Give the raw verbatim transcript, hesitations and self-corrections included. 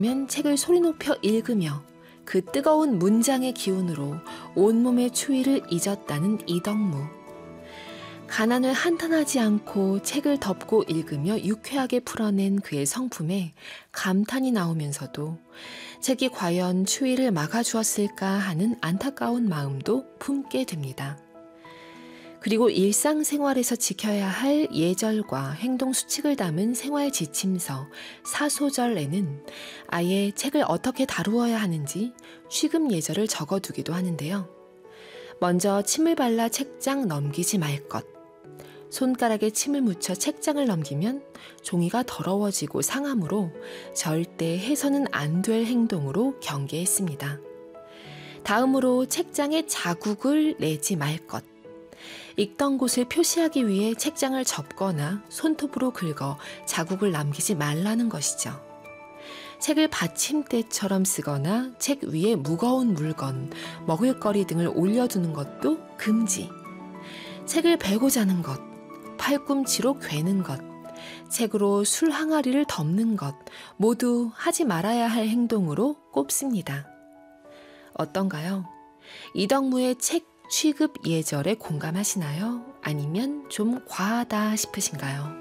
면 책을 소리 높여 읽으며 그 뜨거운 문장의 기운으로 온몸의 추위를 잊었다는 이덕무. 가난을 한탄하지 않고 책을 덮고 읽으며 유쾌하게 풀어낸 그의 성품에 감탄이 나오면서도 책이 과연 추위를 막아주었을까 하는 안타까운 마음도 품게 됩니다. 그리고 일상생활에서 지켜야 할 예절과 행동 수칙을 담은 생활 지침서 사소절에는 아예 책을 어떻게 다루어야 하는지 취급 예절을 적어두기도 하는데요. 먼저 침을 발라 책장 넘기지 말 것. 손가락에 침을 묻혀 책장을 넘기면 종이가 더러워지고 상하므로 절대 해서는 안 될 행동으로 경계했습니다. 다음으로 책장에 자국을 내지 말 것. 읽던 곳을 표시하기 위해 책장을 접거나 손톱으로 긁어 자국을 남기지 말라는 것이죠. 책을 받침대처럼 쓰거나 책 위에 무거운 물건, 먹을거리 등을 올려두는 것도 금지. 책을 베고 자는 것, 팔꿈치로 괴는 것, 책으로 술 항아리를 덮는 것 모두 하지 말아야 할 행동으로 꼽습니다. 어떤가요? 이덕무의 책 취급 예절에 공감하시나요? 아니면 좀 과하다 싶으신가요?